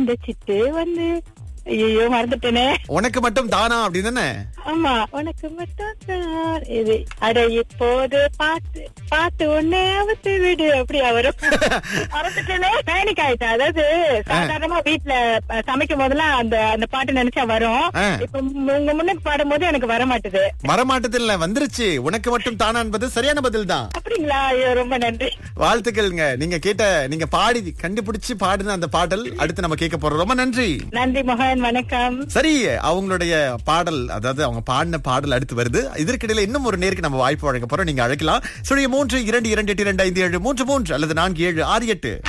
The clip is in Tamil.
அந்த சிட்டு வந்து ஐயோ மறந்துட்டேனே. உனக்கு மட்டும் தானா அப்படின்னு தானே? ஆமா, உனக்கு மட்டும் தான் இது. அட இப்போது பாட்டு பாட்டு ஒன்னே அவத்து விடு அப்படி அவரும் மறந்துட்டேனே. பேனிக் ஆயிட்டேன். அதாவது சாதாரணமா வீட்டுல சமைக்கும் போதெல்லாம் அந்த அந்த பாட்டு நினைச்சா வரும். இப்ப உங்க முன்னுக்கு பாடும் போது எனக்கு வரமாட்டது இல்ல, வந்துருச்சு. உனக்கு மட்டும் தானா என்பது சரியான பதில் தான். அப்படிங்களா? ஐயோ ரொம்ப நன்றி, வாழ்த்துக்கள்ங்க. நீங்க பாடி கண்டுபிடிச்சு பாடுன அந்த பாடல் அடுத்து நம்ம கேட்க போறோம். ரொம்ப நன்றி. நன்றி மோகன், வணக்கம். சரி, அவங்களுடைய பாடல், அதாவது அவங்க பாடின பாடல் அடுத்து வருது. இதற்கிடையில இன்னும் ஒரு நேருக்கு நம்ம வாய்ப்பு வழங்க போறோம். நீங்க அழைக்கலாம் 3 2 2 8 2 5 7 3 3 அல்லது 4 7 6 8.